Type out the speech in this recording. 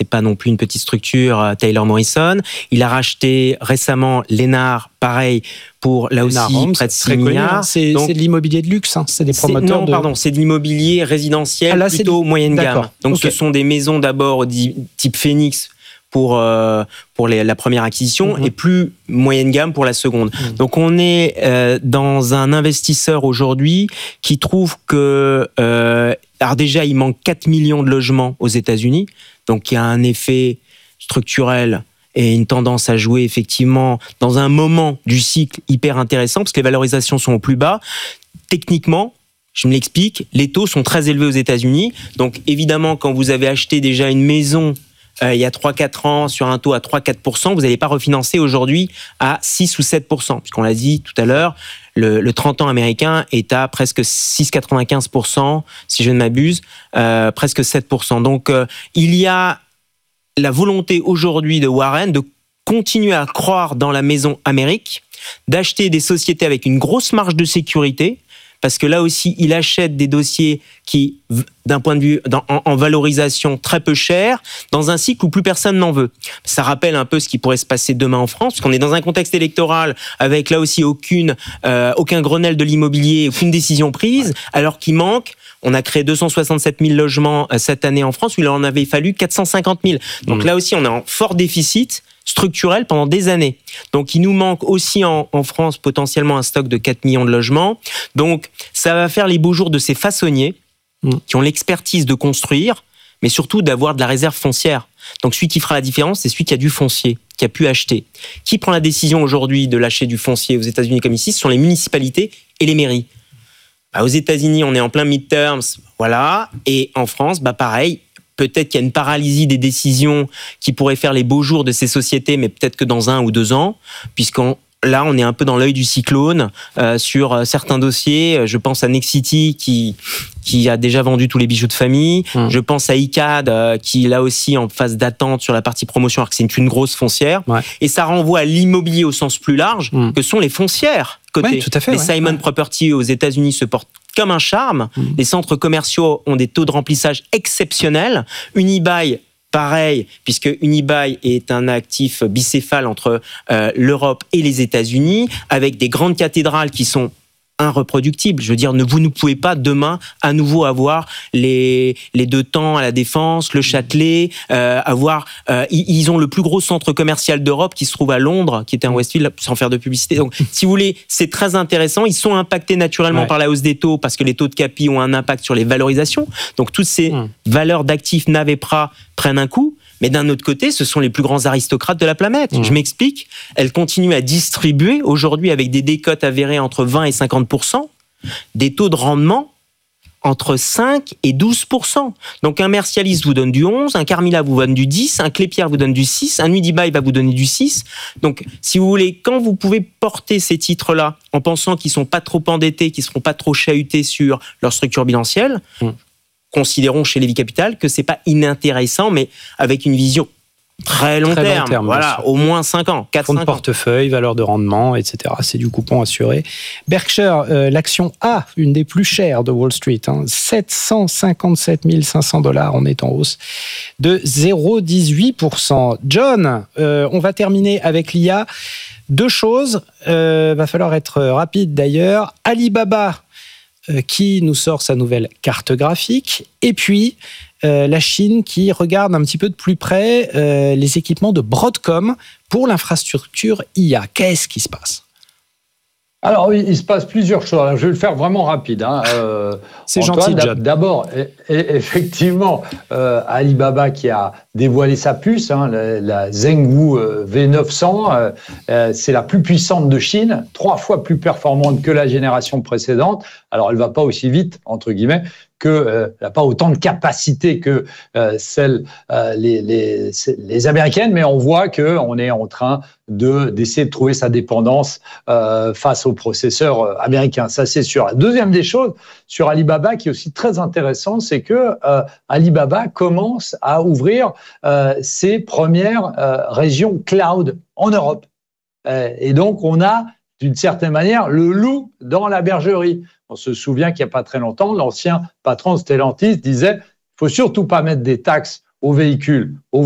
pas non plus une petite structure, Taylor Morrison. Il a racheté récemment Lennar, pareil, pour là aussi près de 6 milliards. C'est de l'immobilier de luxe, c'est des promoteurs c'est de l'immobilier résidentiel plutôt moyenne gamme. Donc ce sont des maisons d'abord type Phoenix pour la première acquisition et plus moyenne gamme pour la seconde. Donc on est dans un investisseur aujourd'hui qui trouve que alors déjà il manque 4 millions de logements aux États-Unis, donc il y a un effet structurel et une tendance à jouer effectivement dans un moment du cycle hyper intéressant parce que les valorisations sont au plus bas. Techniquement, je me l'explique, les taux sont très élevés aux États-Unis. Donc évidemment, quand vous avez acheté déjà une maison il y a 3-4 ans sur un taux à 3-4%, vous n'allez pas refinancer aujourd'hui à 6 ou 7%. Puisqu'on l'a dit tout à l'heure, le 30 ans américain est à presque 6,95%, si je ne m'abuse, presque 7%. Donc il y a la volonté aujourd'hui de Warren de continuer à croire dans la maison Amérique, d'acheter des sociétés avec une grosse marge de sécurité, parce que là aussi, il achète des dossiers qui, d'un point de vue en valorisation, très peu cher, dans un cycle où plus personne n'en veut. Ça rappelle un peu ce qui pourrait se passer demain en France, parce qu'on est dans un contexte électoral avec là aussi aucun Grenelle de l'immobilier, aucune décision prise, alors qu'il manque. On a créé 267 000 logements cette année en France, où il en avait fallu 450 000. Donc là aussi, on est en fort déficit structurel pendant des années. Donc il nous manque aussi en France potentiellement un stock de 4 millions de logements. Donc ça va faire les beaux jours de ces façonniers qui ont l'expertise de construire, mais surtout d'avoir de la réserve foncière. Donc celui qui fera la différence, c'est celui qui a du foncier, qui a pu acheter. Qui prend la décision aujourd'hui de lâcher du foncier aux États-Unis comme ici? Ce sont les municipalités et les mairies. Aux États-Unis, on est en plein midterms, voilà, et en France, pareil. Peut-être qu'il y a une paralysie des décisions qui pourrait faire les beaux jours de ces sociétés, mais peut-être que dans 1 ou 2 ans, là, on est un peu dans l'œil du cyclone sur certains dossiers. Je pense à Nexity qui a déjà vendu tous les bijoux de famille. Je pense à Icade qui est là aussi en phase d'attente sur la partie promotion, alors que c'est une grosse foncière. Ouais. Et ça renvoie à l'immobilier au sens plus large, que sont les foncières cotées. Ouais, tout à fait, les Simon Property aux États-Unis se portent comme un charme. Les centres commerciaux ont des taux de remplissage exceptionnels. Unibail, pareil, puisque Unibail est un actif bicéphale entre l'Europe et les États-Unis, avec des grandes cathédrales qui sont irreproductibles. Je veux dire, vous ne pouvez pas demain à nouveau avoir les deux temps à la Défense, le Châtelet, ils ont le plus gros centre commercial d'Europe qui se trouve à Londres, qui était en Westfield, sans faire de publicité. Donc, si vous voulez, c'est très intéressant. Ils sont impactés naturellement par la hausse des taux parce que les taux de capi ont un impact sur les valorisations. Donc, toutes ces valeurs d'actifs NAV-EPRA prennent un coup. Mais d'un autre côté, ce sont les plus grands aristocrates de la planète. Je m'explique. Elles continuent à distribuer aujourd'hui avec des décotes avérées entre 20 et 50%, des taux de rendement entre 5 et 12%. Donc un Mercialis vous donne du 11, un Carmila vous donne du 10, un Klépierre vous donne du 6, un Unibail va vous donner du 6. Donc si vous voulez, quand vous pouvez porter ces titres-là en pensant qu'ils ne sont pas trop endettés, qu'ils ne seront pas trop chahutés sur leur structure bilancielle, considérons chez Lévis Capital que c'est pas inintéressant, mais avec une vision très long terme. Voilà, au moins 5 ans, 4-5 ans. Fonds de portefeuille, valeur de rendement, etc. C'est du coupon assuré. Berkshire, l'action A, une des plus chères de Wall Street, 757 500 $, on est en hausse de 0,18%. John, on va terminer avec l'IA. 2 choses, va falloir être rapide d'ailleurs. Alibaba, qui nous sort sa nouvelle carte graphique, et puis la Chine qui regarde un petit peu de plus près les équipements de Broadcom pour l'infrastructure IA. Qu'est-ce qui se passe ? Alors, il se passe plusieurs choses. Alors, je vais le faire vraiment rapide. C'est Antoine, gentil, John. D'abord, effectivement, Alibaba qui a dévoilé sa puce, la Zhengwu V900, c'est la plus puissante de Chine, 3 fois plus performante que la génération précédente. Alors, elle ne va pas aussi vite, entre guillemets, elle n'a pas autant de capacité que les Américaines, mais on voit qu'on est en train d'essayer de trouver sa dépendance face aux processeurs américains. Ça, c'est sûr. La deuxième des choses sur Alibaba qui est aussi très intéressant, c'est que Alibaba commence à ouvrir ses premières régions cloud en Europe. Et donc, on a d'une certaine manière le loup dans la bergerie. On se souvient qu'il n'y a pas très longtemps, l'ancien patron de Stellantis disait « il ne faut surtout pas mettre des taxes aux véhicules, aux